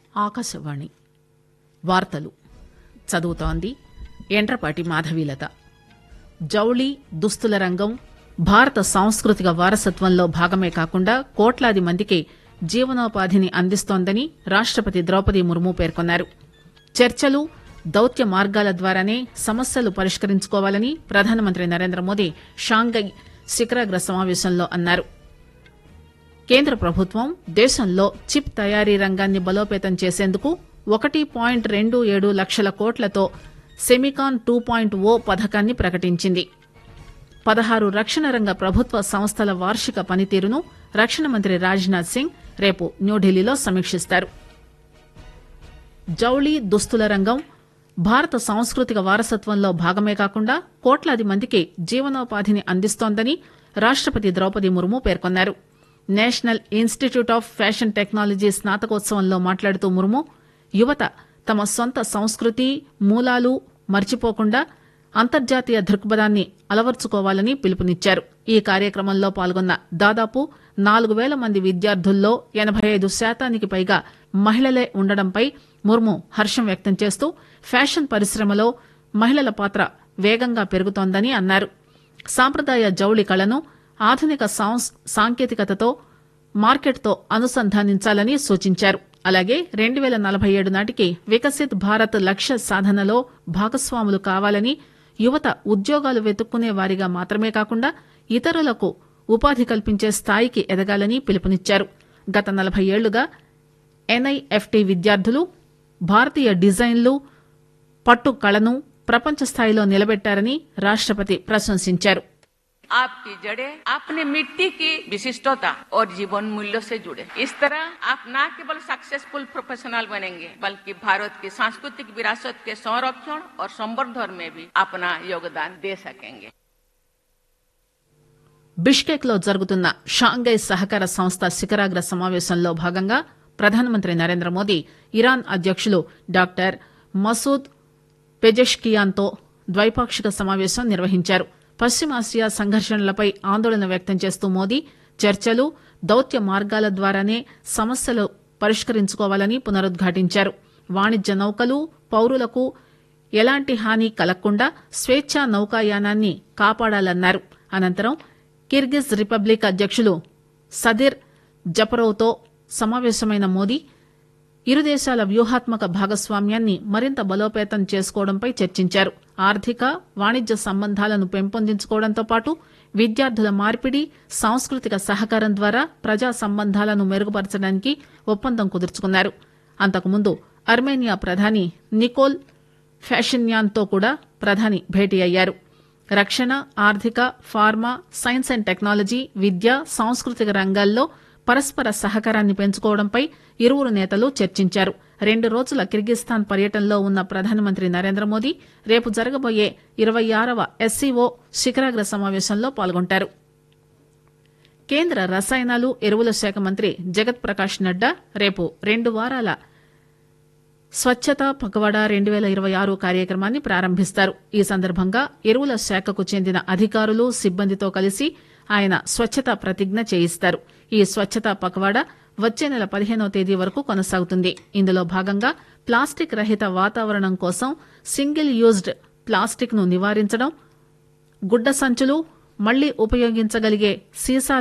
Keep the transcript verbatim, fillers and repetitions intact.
ఆకాశవాణి వార్తలు చదువుతోంది ఎండ్రపాటి మాధవీలత. జౌళి దుస్తుల రంగం భారత సాంస్కృతిక వారసత్వంలో భాగమే కాకుండా కోట్లాది మందికి జీవనోపాధిని అందిస్తోందని రాష్టపతి ద్రౌపది ముర్ము పేర్కొన్నారు. చర్చలు దౌత్య మార్గాల ద్వారానే సమస్యలు పరిష్కరించుకోవాలని ప్రధానమంత్రి నరేంద్రమోదీ షాంఘై శిఖరాగ్ర సమావేశంలో అన్నారు. కేంద్ర ప్రభుత్వం దేశంలో చిప్ తయారీ రంగాన్ని బలోపేతం చేసేందుకు ఒకటి పాయింట్ రెండు ఏడు లక్షల కోట్లతో సెమికాన్ టూ పాయింట్ ఓ పథకాన్ని ప్రకటించింది. పదహారు రక్షణ రంగ ప్రభుత్వ సంస్థల వార్షిక పనితీరును రక్షణ మంత్రి రాజ్నాథ్ సింగ్ రేపు న్యూఢిల్లీలో సమీక్షిస్తారు. జౌళి దుస్తుల రంగం భారత సాంస్కృతిక వారసత్వంలో భాగమే కాకుండా కోట్లాది మందికి జీవనోపాధిని అందిస్తోందని రాష్టపతి ద్రౌపది ముర్ము పేర్కొన్నారు. National institute of fashion technology స్నాతకోత్సవంలో మాట్లాడుతూ ముర్ము యువత తమ సొంత సంస్కృతి మూలాలు మర్చిపోకుండా అంతర్జాతీయ దృక్పథాన్ని అలవర్చుకోవాలని పిలుపునిచ్చారు. ఈ కార్యక్రమంలో పాల్గొన్న దాదాపు నాలుగు పేల మంది విద్యార్థుల్లో ఎనబై ఐదు శాతానికి పైగా మహిళలే ఉండడంపై ముర్ము హర్షం వ్యక్తం చేస్తూ ఫ్యాషన్ పరిశ్రమలో మహిళల పాత్ర వేగంగా పెరుగుతోందని అన్నారు. సాంప్రదాయ జౌళి కళను ఆధునిక సాంకేతికతతో మార్కెట్తో అనుసంధానించాలని సూచించారు. అలాగే రెండు పేల నలభై ఏడు నాటికి వికసిత్ భారత్ లక్ష్య సాధనలో భాగస్వాములు కావాలని, యువత ఉద్యోగాలు వెతుక్కునే వారిగా మాత్రమే కాకుండా ఇతరులకు ఉపాధి కల్పించే స్థాయికి ఎదగాలని పిలుపునిచ్చారు. గత నలభై ఏళ్లుగా ఎన్ఐఎఫ్టీ విద్యార్థులు భారతీయ డిజైన్లు పట్టు కళను ప్రపంచ స్థాయిలో నిలబెట్టారని రాష్టపతి ప్రశంసించారు. आपकी जड़ें अपने मिट्टी की विशिष्टता और जीवन मूल्यों से जुड़े. इस तरह आप न केवल सक्सेसफुल प्रोफेशनल बनेंगे बल्कि भारत की सांस्कृतिक विरासत के संरक्षण और संवर्धन में भी अपना योगदान दे सकेंगे. బిష్కెక్ లో జరుగుతున్న షాంఘై సహకార సంస్థ శిఖరాగ్ర సమావేశంలో భాగంగా ప్రధానమంత్రి నరేంద్ర మోదీ ఇరాన్ అధ్యకులు డాక్టర్ మసూద్ పెజెష్కియాన్తో ద్వైపాక్షిక సమావేశం నిర్వహించారు. పశ్చిమాసియా సంఘర్షణలపై ఆందోళన వ్యక్తం చేస్తూ మోదీ చర్చలు దౌత్య మార్గాల ద్వారానే సమస్యలు పరిష్కరించుకోవాలని పునరుద్ఘాటించారు. వాణిజ్య నౌకలు పౌరులకు ఎలాంటి హాని కలగకుండా స్వేచ్ఛా నౌకాయానాన్ని కాపాడాలన్నారు. అనంతరం కిర్గిజ్ రిపబ్లిక్ అధ్యకులు సదిర్ జపరోవ్తో సమావేశమైన మోదీ ఇరు దేశాల వ్యూహాత్మక భాగస్వామ్యాన్ని మరింత బలోపేతం చేసుకోవడంపై చర్చించారు. ఆర్థిక వాణిజ్య సంబంధాలను పెంపొందించుకోవడంతో పాటు విద్యార్థుల మార్పిడి, సాంస్కృతిక సహకారం ద్వారా ప్రజా సంబంధాలను మెరుగుపరచడానికి ఒప్పందం కుదుర్చుకున్నారు. అంతకుముందు అర్మేనియా ప్రధాని నికోల్ ఫ్యాషిన్యాన్తో కూడా ప్రధాని భేటీ అయ్యారు. రక్షణ, ఆర్థిక, ఫార్మా, సైన్స్ అండ్ టెక్నాలజీ, విద్య, సాంస్కృతిక రంగాల్లో పరస్పర సహకారాన్ని పెంచుకోవడంపై ఇరువురు నేతలు చర్చించారు. రెండు రోజుల కిర్గిస్థాన్ పర్యటనలో ఉన్న ప్రధానమంత్రి నరేంద్ర మోదీ రేపు జరగబోయే ఇరవై ఆరవ ఎస్సీఓ శిఖరాగ్ర సమావేశంలో పాల్గొంటారు. కేంద్ర రసాయనాలు, ఎరువుల శాఖ మంత్రి జగత్ ప్రకాష్ నడ్డా రేపు రెండు వారాల స్వచ్ఛత పఖవాడా రెండు పేల ఇరవై ఆరు కార్యక్రమాన్ని ప్రారంభిస్తారు. ఈ సందర్భంగా ఎరువుల శాఖకు చెందిన అధికారులు, సిబ్బందితో కలిసి ఆయన స్వచ్ఛతా ప్రతిజ్ఞ చేయిస్తారు. ఈ స్వచ్ఛతా పఖవాడా వచ్చే నెల పదిహేనో తేదీ వరకు కొనసాగుతుంది. ఇందులో భాగంగా ప్లాస్టిక్ రహిత వాతావరణం కోసం సింగిల్ యూజ్డ్ ప్లాస్టిక్ ను నివారించడం, గుడ్డ సంచులు, మళ్లీ ఉపయోగించగలిగే సీసాల